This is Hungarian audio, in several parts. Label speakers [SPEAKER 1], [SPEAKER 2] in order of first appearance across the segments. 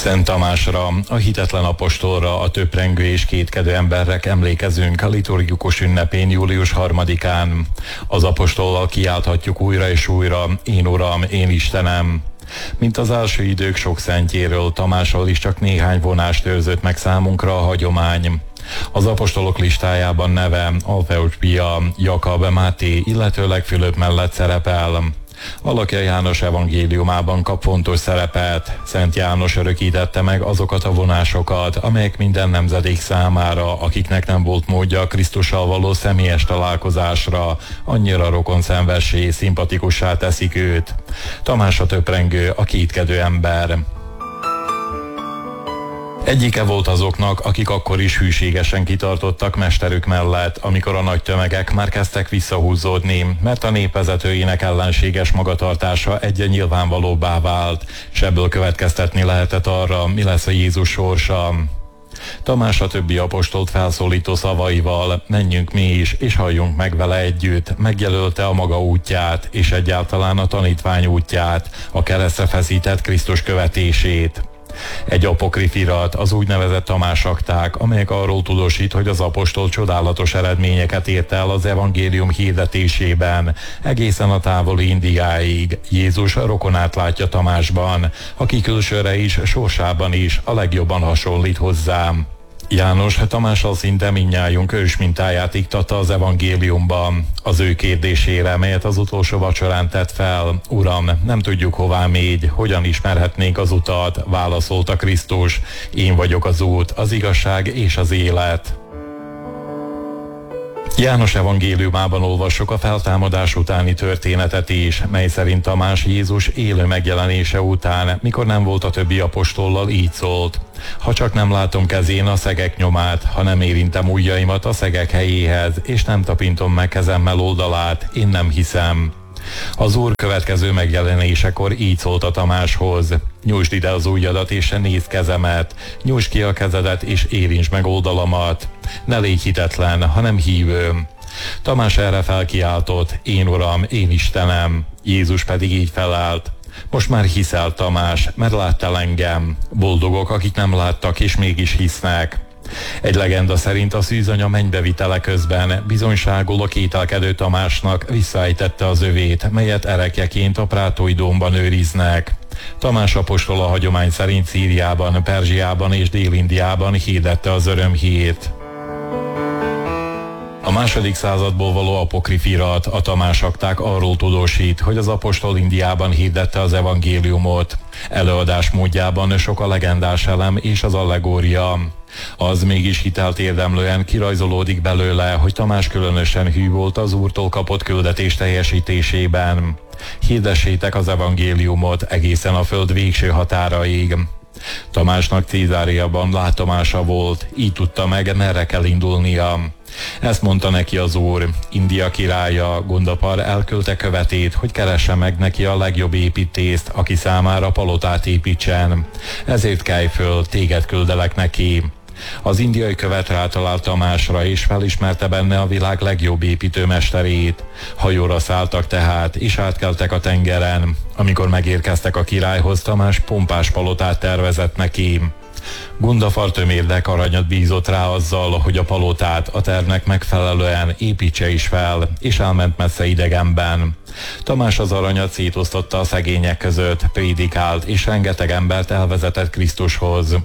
[SPEAKER 1] Szent Tamásra, a hitetlen apostolra, a töprengő és kétkedő emberre emlékezünk a liturgikus ünnepén július 3-án. Az apostollal kiálthatjuk újra és újra: én Uram, én Istenem. Mint az első idők sok szentjéről, Tamásról is csak néhány vonást őrzött meg számunkra a hagyomány. Az apostolok listájában neve Alfeus Pia, Jakab, Máté, illetőleg Fülöp mellett szerepel. Alakja János evangéliumában kap fontos szerepet. Szent János örökítette meg azokat a vonásokat, amelyek minden nemzedék számára, akiknek nem volt módja a Krisztussal való személyes találkozásra, annyira rokonszenvessé, szimpatikussá teszik őt. Tamás a töprengő, a kétkedő ember. Egyike volt azoknak, akik akkor is hűségesen kitartottak mesterük mellett, amikor a nagy tömegek már kezdtek visszahúzódni, mert a népvezetőinek ellenséges magatartása egyre nyilvánvalóbbá vált, s ebből következtetni lehetett arra, mi lesz a Jézus sorsa. Tamás a többi apostolt felszólító szavaival: menjünk mi is, és halljunk meg vele együtt, megjelölte a maga útját, és egyáltalán a tanítvány útját, a keresztre feszített Krisztus követését. Egy apokrif irat, az úgynevezett Tamás akták, amelyek arról tudósít, hogy az apostol csodálatos eredményeket ért el az evangélium hirdetésében, egészen a távoli Indiáig. Jézus rokonát látja Tamásban, aki külsőre is, sorsában is a legjobban hasonlít hozzám. János Tamással szinte mindnyájunk ős mintáját iktatta az evangéliumban. Az ő kérdésére, melyet az utolsó vacsorán tett fel: Uram, nem tudjuk hová mégy, hogyan ismerhetnénk az utat? Válaszolta Krisztus: én vagyok az út, az igazság és az élet. János evangéliumában olvassuk a feltámadás utáni történetet is, mely szerint Tamás Jézus élő megjelenése után, mikor nem volt a többi apostollal, így szólt: ha csak nem látom kezén a szegek nyomát, ha nem érintem ujjaimat a szegek helyéhez, és nem tapintom meg kezemmel oldalát, én nem hiszem. Az Úr következő megjelenésekor így szólt a Tamáshoz: nyújtsd ide az ujjadat, és se nézd kezemet, nyújtsd ki a kezedet, és érintsd meg oldalamat. Ne légy hitetlen, hanem hívő. Tamás erre felkiáltott: én Uram, én Istenem. Jézus pedig így felállt: most már hiszel, Tamás, mert láttál engem. Boldogok, akik nem láttak, és mégis hisznek. Egy legenda szerint a szűzanya mennybe közben bizonyságul a kételkedő Tamásnak visszaejtette az övét, melyet erekjeként a Prátói dómban őriznek. Tamás apostol a hagyomány szerint Szíriában, Perzsiában és Dél-Indiában hirdette az örömhírt. A második századból való apokrif irat, a Tamás akták arról tudósít, hogy az apostol Indiában hirdette az evangéliumot. Előadás módjában sok a legendás elem és az allegória. Az mégis hitelt érdemlően kirajzolódik belőle, hogy Tamás különösen hű volt az Úrtól kapott küldetés teljesítésében. Hirdessétek az evangéliumot egészen a föld végső határaig. Tamásnak Cézáriában látomása volt, így tudta meg, merre kell indulnia. Ezt mondta neki az Úr: India királya, Gundapar elküldte követét, hogy keresse meg neki a legjobb építészt, aki számára palotát építsen. Ezért kelj föl, téged küldelek neki. Az indiai követ rátalált Tamásra, és felismerte benne a világ legjobb építőmesterét. Hajóra szálltak tehát, és átkeltek a tengeren. Amikor megérkeztek a királyhoz, Tamás pompás palotát tervezett neki. Gundafar tömérdek aranyat bízott rá azzal, hogy a palotát a tervnek megfelelően építse is fel, és elment messze idegenben. Tamás az aranyat szétosztotta a szegények között, prédikált, és rengeteg embert elvezetett Krisztushoz.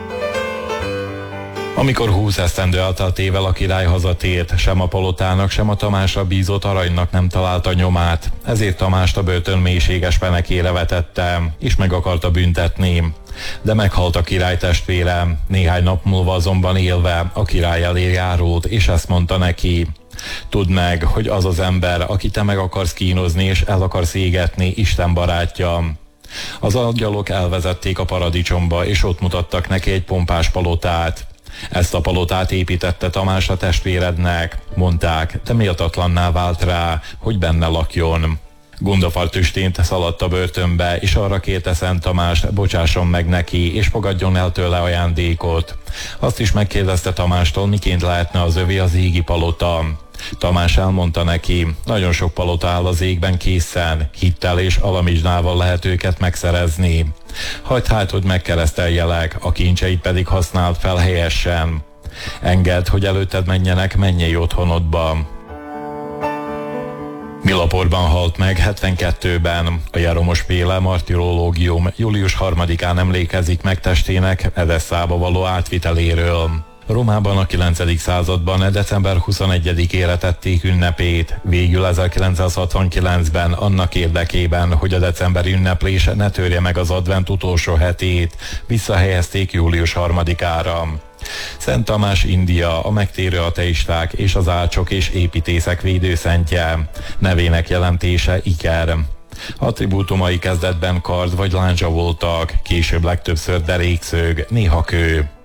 [SPEAKER 1] Amikor 20 esztendő elteltével a király hazatért, sem a palotának, sem a Tamásra bízott aranynak nem találta nyomát, ezért Tamást a börtön mélységes penekére vetette, és meg akarta büntetni. De meghalt a király testvére. Néhány nap múlva azonban élve a király elé járult, és ezt mondta neki: tudd meg, hogy az az ember, akit te meg akarsz kínozni és el akarsz égetni, Isten barátja. Az angyalok elvezették a paradicsomba, és ott mutattak neki egy pompás palotát. Ezt a palotát építette Tamás a testvérednek. Mondták, de méltatlanná vált rá, hogy benne lakjon. Gundafar tüstént szaladt a börtönbe, és arra kérte Szent Tamást, bocsásson meg neki, és fogadjon el tőle ajándékot. Azt is megkérdezte Tamástól, miként lehetne az övé az égi palota. Tamás elmondta neki, nagyon sok palota áll az égben készen, hittel és alamizsnával lehet őket megszerezni. Hagyd hát, hogy megkereszteljelek, a kincseit pedig használd fel helyesen. Engedd, hogy előtted menjenek mennyei otthonodba. Milaporban halt meg 72-ben. A Jeromos Péle martirológium július 3-án emlékezik meg testének Edesszába való átviteléről. Rómában a 9. században december 21-ére tették ünnepét, végül 1969-ben annak érdekében, hogy a decemberi ünneplés ne törje meg az advent utolsó hetét, visszahelyezték július 3-ára. Szent Tamás India, a megtérő ateisták és az ácsok és építészek védőszentje. Nevének jelentése iker. Attribútumai kezdetben kard vagy lándzsa voltak, később legtöbbször derékszög, néha kő.